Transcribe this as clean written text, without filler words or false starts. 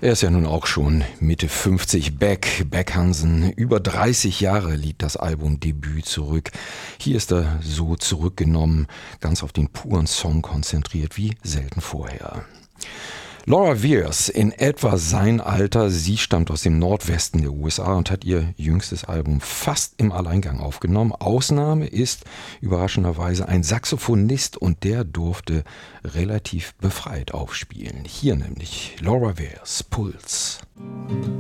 Er ist ja nun auch schon Mitte 50, Beck Hansen. Über 30 Jahre liegt das Albumdebüt zurück. Hier ist er so zurückgenommen, ganz auf den puren Song konzentriert wie selten vorher. Laura Weirs, in etwa sein Alter, sie stammt aus dem Nordwesten der USA und hat ihr jüngstes Album fast im Alleingang aufgenommen. Ausnahme ist überraschenderweise ein Saxophonist und der durfte relativ befreit aufspielen. Hier nämlich Laura Weirs, Puls.